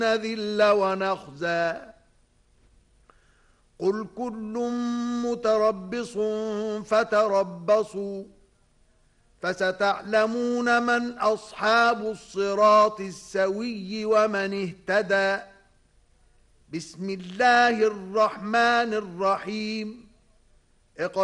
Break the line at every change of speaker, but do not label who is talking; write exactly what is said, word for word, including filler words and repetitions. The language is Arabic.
نذل ونخزى قل كل متربص فتربصوا فستعلمون من أصحاب الصراط السوي ومن اهتدى. بسم الله الرحمن الرحيم.